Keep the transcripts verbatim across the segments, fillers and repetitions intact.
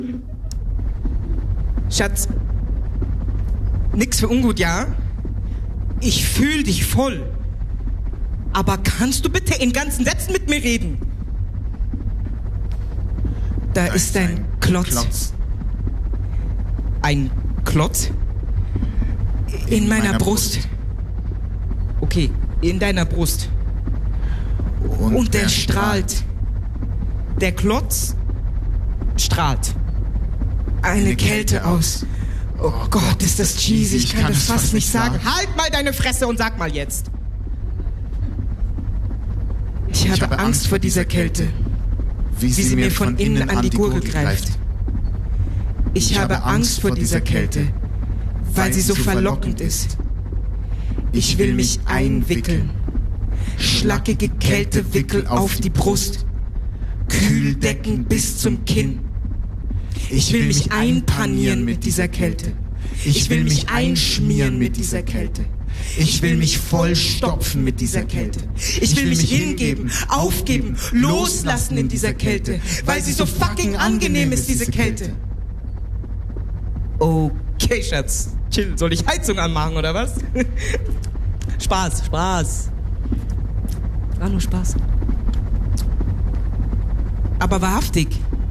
Schatz, nix für ungut, ja? Ich fühl dich voll. Aber kannst du bitte in ganzen Sätzen mit mir reden? Da, da ist ein, ein Klotz. Klotz. Ein Klotz? In, in meiner, meiner Brust. Brust. Okay, in deiner Brust. Und, Und der, der strahlt. strahlt. Der Klotz strahlt. Eine, Eine Kälte, Kälte aus. Oh, oh Gott, Gott, ist das cheesy. Ich, ich kann, kann das fast nicht sagen. sagen. Halt mal deine Fresse und sag mal jetzt. Ich, ich habe, habe Angst vor dieser Kälte. Wie, wie sie, sie mir von innen an die Gurgel greift. Ich, ich habe Angst vor dieser Kälte, weil sie so verlockend ist. Ich will mich einwickeln. Schlackige Kältewickel auf die Brust. Kühldecken bis zum Kinn. Ich will mich einpanieren mit dieser Kälte. Ich will mich einschmieren mit dieser Kälte. Ich will mich vollstopfen mit dieser Kälte. Ich will mich hingeben, aufgeben, loslassen in dieser Kälte, weil sie so fucking angenehm ist, diese Kälte. Okay, Schatz, chill. Soll ich Heizung anmachen, oder was? Spaß, Spaß. War nur Spaß. Aber wahrhaftig,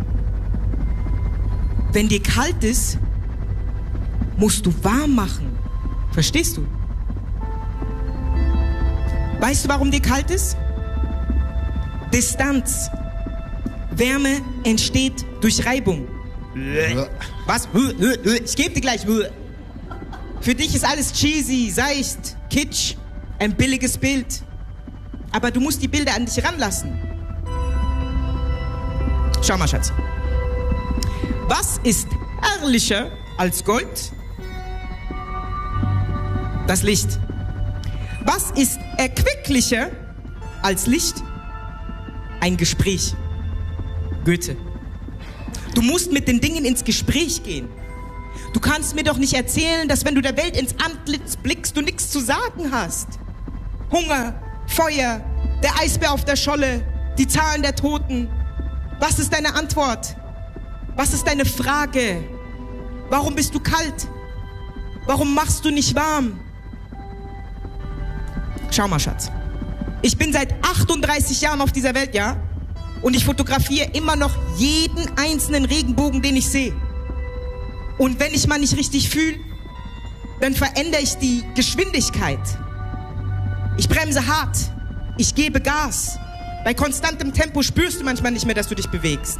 wenn dir kalt ist, musst du warm machen. Verstehst du? Weißt du, warum dir kalt ist? Distanz. Wärme entsteht durch Reibung. Was? Ich geb dir gleich. Für dich ist alles cheesy, seicht, kitsch, ein billiges Bild. Aber du musst die Bilder an dich ranlassen. Schau mal, Schatz. Was ist herrlicher als Gold? Das Licht. Was ist erquicklicher als Licht? Ein Gespräch. Goethe. Du musst mit den Dingen ins Gespräch gehen. Du kannst mir doch nicht erzählen, dass wenn du der Welt ins Antlitz blickst, du nichts zu sagen hast. Hunger, Feuer, der Eisbär auf der Scholle, die Zahlen der Toten. Was ist deine Antwort? Was ist deine Frage? Warum bist du kalt? Warum machst du nicht warm? Schau mal, Schatz. Ich bin seit achtunddreißig Jahren auf dieser Welt, ja? Und ich fotografiere immer noch jeden einzelnen Regenbogen, den ich sehe. Und wenn ich mal nicht richtig fühle, dann verändere ich die Geschwindigkeit. Ich bremse hart. Ich gebe Gas. Bei konstantem Tempo spürst du manchmal nicht mehr, dass du dich bewegst.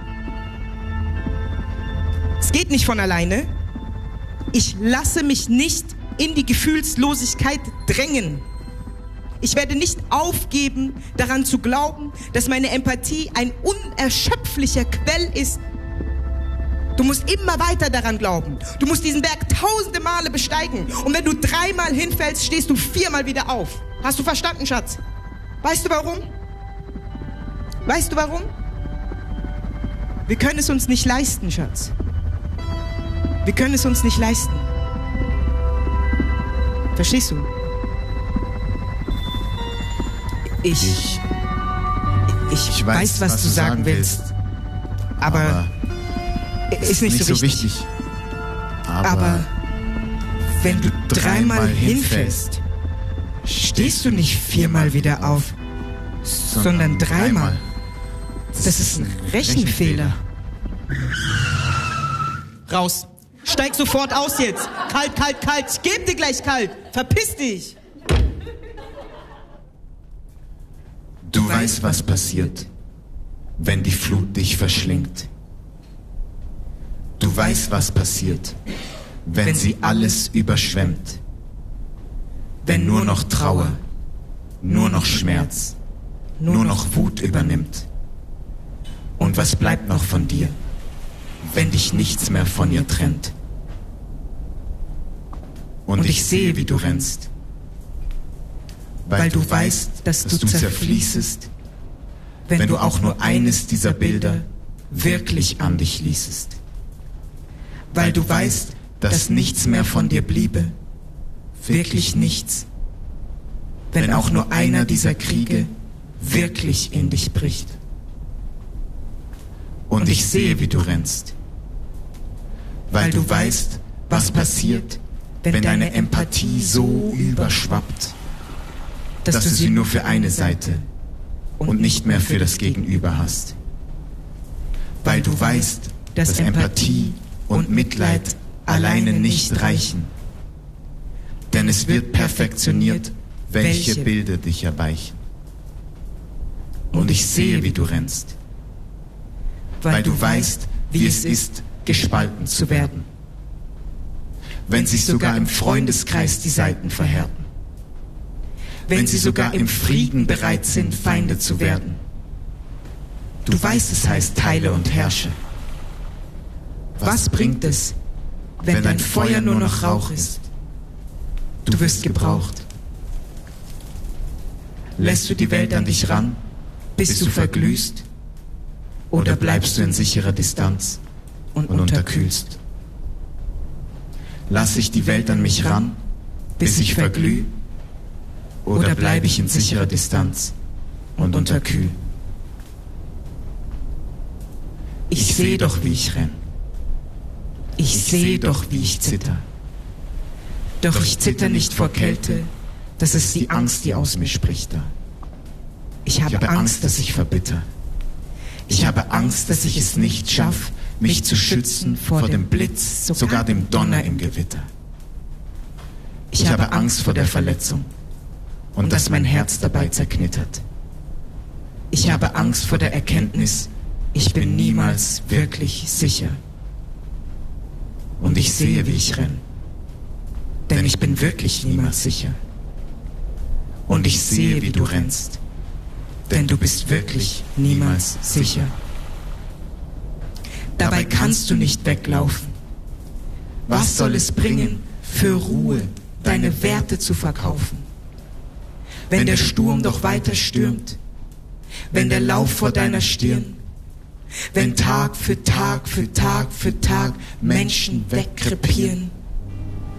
Es geht nicht von alleine. Ich lasse mich nicht in die Gefühlslosigkeit drängen. Ich werde nicht aufgeben, daran zu glauben, dass meine Empathie ein unerschöpflicher Quell ist. Du musst immer weiter daran glauben. Du musst diesen Berg tausende Male besteigen. Und wenn du dreimal hinfällst, stehst du viermal wieder auf. Hast du verstanden, Schatz? Weißt du warum? Weißt du warum? Wir können es uns nicht leisten, Schatz. Wir können es uns nicht leisten. Verstehst du? Ich, ich, ich, ich weiß, was, was du sagen willst, aber, aber ist, ist nicht, nicht so wichtig. wichtig. Aber, aber wenn du dreimal hinfällst, stehst du nicht viermal wieder auf, sondern dreimal. Das ist ein Rechenfehler. Raus. Steig sofort aus jetzt. Kalt, kalt, kalt. Ich geb dir gleich kalt. Verpiss dich. Du weißt, was passiert, wenn die Flut dich verschlingt. Du weißt, was passiert, wenn sie alles überschwemmt. Wenn nur noch Trauer, nur noch Schmerz, nur noch Wut übernimmt. Und was bleibt noch von dir, wenn dich nichts mehr von ihr trennt? Und ich sehe, wie du rennst. Weil du weißt, dass du zerfließest, wenn du auch nur eines dieser Bilder wirklich an dich ließest. Weil du weißt, dass nichts mehr von dir bliebe, wirklich nichts, wenn auch nur einer dieser Kriege wirklich in dich bricht. Und ich sehe, wie du rennst, weil du weißt, was passiert, wenn deine Empathie so überschwappt, dass du sie nur für eine Seite und nicht mehr für das Gegenüber hast. Weil du weißt, dass Empathie und Mitleid alleine nicht reichen. Denn es wird perfektioniert, welche Bilder dich erweichen. Und ich sehe, wie du rennst, weil du weißt, wie es ist, gespalten zu werden. Wenn sich sogar im Freundeskreis die Seiten verhärten. Wenn sie sogar im Frieden bereit sind, Feinde zu werden. Du weißt, es heißt teile und herrsche. Was bringt es, wenn dein Feuer nur noch Rauch ist? Du wirst gebraucht. Lässt du die Welt an dich ran, bis du verglühst? Oder bleibst du in sicherer Distanz und unterkühlst? Lass ich die Welt an mich ran, bis ich verglüh? Oder bleibe ich in sicherer Distanz und unterkühl? Ich sehe doch, wie ich renn. Ich sehe doch, wie ich zitter. Doch ich zitter nicht vor Kälte, das ist die Angst, die aus mir spricht da. Ich habe Angst, dass ich verbitter. Ich habe Angst, dass ich es nicht schaffe, mich zu schützen vor dem Blitz, sogar dem Donner im Gewitter. Ich habe Angst vor der Verletzung und dass mein Herz dabei zerknittert. Ich habe Angst vor der Erkenntnis, ich bin niemals wirklich sicher. Und ich sehe, wie ich renn, denn ich bin wirklich niemals sicher. Und ich sehe, wie du rennst, denn du bist wirklich niemals sicher. Dabei kannst du nicht weglaufen. Was soll es bringen, für Ruhe deine Werte zu verkaufen? Wenn der Sturm doch weiter stürmt, wenn der Lauf vor deiner Stirn, wenn Tag für Tag für Tag für Tag Menschen wegkrepieren,